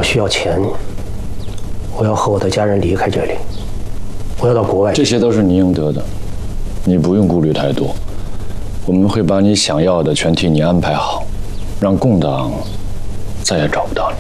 需要钱，我要和我的家人离开这里，我要到国外。 这些都是你应得的，你不用顾虑太多。我们会把你想要的全替你安排好，让共党再也找不到你。